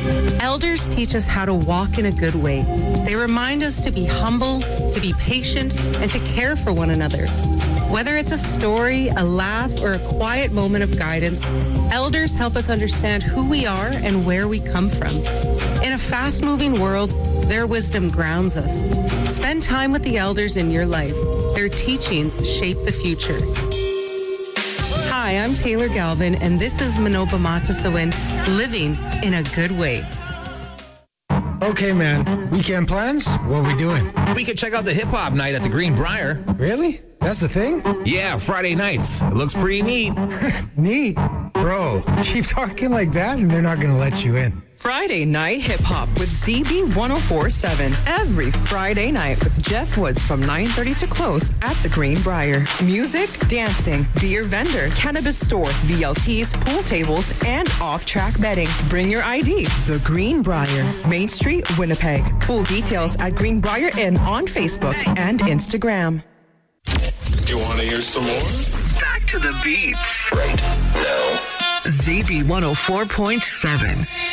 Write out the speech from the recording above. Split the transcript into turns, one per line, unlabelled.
Elders teach us how to walk in a good way. They remind us to be humble, to be patient, and to care for one another. Whether it's a story, a laugh, or a quiet moment of guidance, elders help us understand who we are and where we come from. In a fast-moving world, their wisdom grounds us. Spend time with the elders in your life. Their teachings shape the future. Hi, I'm Taylor Galvin, and this is Manoba Matasawin, Living in a Good Way.
Okay, man. Weekend plans? What are we doing?
We could check out the hip-hop night at the Greenbrier.
Really? That's the thing?
Yeah, Friday nights. It looks pretty neat.
Neat. Bro, keep talking like that and they're not going to let you in.
Friday Night Hip Hop with ZB 104.7. Every Friday night with Jeff Woods from 9:30 to close at the Greenbrier. Music, dancing, beer vendor, cannabis store, VLTs, pool tables, and off-track betting. Bring your ID. The Greenbrier, Main Street, Winnipeg. Full details at Greenbrier Inn on Facebook and Instagram.
You want to hear some more?
Back to the beats.
Right now.
ZB 104.7.